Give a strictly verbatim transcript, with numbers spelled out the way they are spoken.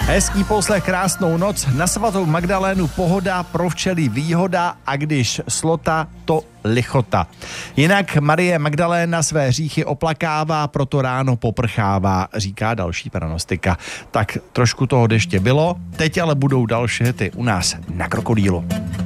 Hezký poslech, krásnou noc. Na svatou Magdalénu pohoda, pro včely výhoda a když slota, to lichota. Jinak Marie Magdaléna své hříchy oplakává, proto ráno poprchává, říká další pranostika. Tak trošku toho deště bylo, teď ale budou další hity u nás na Krokodýlu.